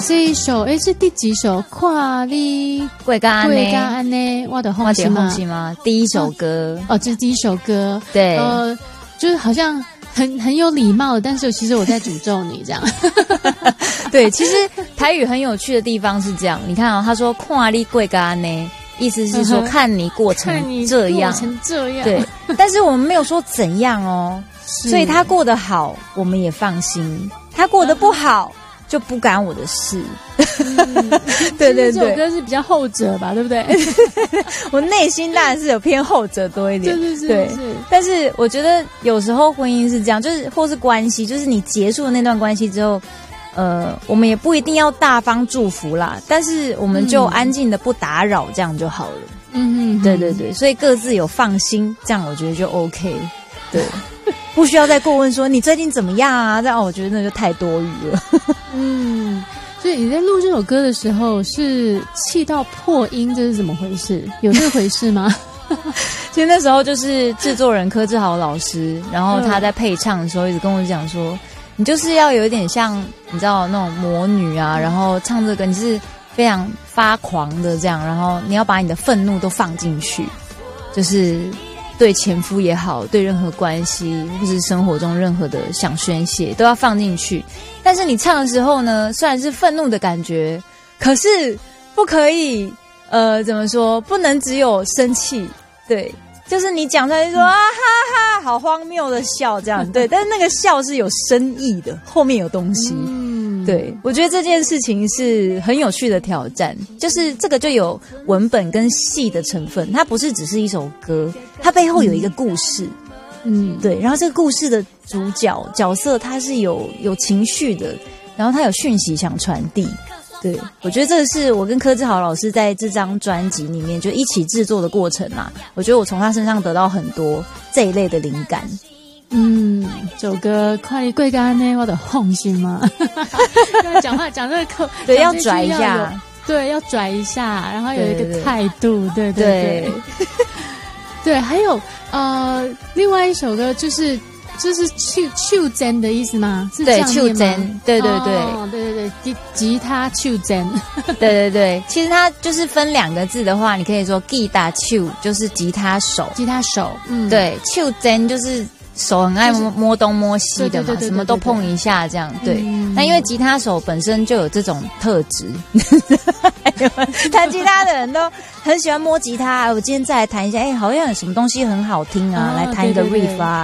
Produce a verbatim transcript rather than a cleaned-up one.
这一首诶是第几首？跨你贵干安贵干安呢？我的红心吗？ 吗？第一首歌哦，这是第一首歌。 对， 呃，就是好像很很有礼貌的，但是其实我在诅咒你这样。 对，其实台语很有趣的地方是这样，你看哦，他说看你过干呢，意思是说看你过成这样， 看你过成这样。 对，但是我们没有说怎样哦，所以他过得好，我们也放心；他过得不好，就不干我的事。 嗯、 对对对， 这首歌是比较后者吧，对不对？ 我内心当然是有偏后者多一点， 是是是， 对。但是我觉得有时候婚姻是这样，就是或是关系，就是你结束了那段关系之后，呃，我们也不一定要大方祝福啦，但是我们就安静的不打扰，这样就好了。嗯嗯，对对对，所以各自有放心，这样我觉得就 OK。对，不需要再过问说你最近怎么样啊？这样我觉得那就太多余了。 嗯。所以你在录这首歌的时候是气到破音，这是怎么回事？有这回事吗？ 其实那时候就是制作人柯志豪老师，然后他在配唱的时候一直跟我讲说，你就是要有一点像你知道那种魔女啊，然后唱这个你是非常发狂的这样，然后你要把你的愤怒都放进去，就是对前夫也好，对任何关系或是生活中任何的想宣泄都要放进去。但是你唱的时候呢，虽然是愤怒的感觉，可是不可以呃怎么说，不能只有生气，对，就是你讲出来就说、嗯、啊哈哈好荒谬的笑这样，对，但是那个笑是有深意的，后面有东西。嗯，对，我觉得这件事情是很有趣的挑战，就是这个就有文本跟戏的成分，它不是只是一首歌，它背后有一个故事。嗯，对，然后这个故事的主角角色他是有有情绪的，然后他有讯息想传递。对，我觉得这个是我跟柯志豪老师在这张专辑里面就一起制作的过程啊，我觉得我从他身上得到很多这一类的灵感。 嗯，这首歌快你贵干呢，我的红心吗？讲话讲这个口， 对，要拽一下， 对，要拽一下，然后有一个态度，对对 对, 对, 对, 对, 对，还有呃，另外一首歌就是就是秋秋真的意思吗？是这样念吗？对，秋真， 对对对， 哦，对对对，吉吉他秋真， 对对对，其实它就是分两个字的话，你可以说吉他手就是吉他手， 吉他手，嗯， 对，秋真就是手很爱摸摸东摸西的嘛，什么都碰一下这样，对。那、嗯、因为吉他手本身就有这种特质，弹吉他的人都很喜欢摸吉他。我今天再来弹一下，哎、欸，好像有什么东西很好听啊，哦、来弹一个 riff 啊。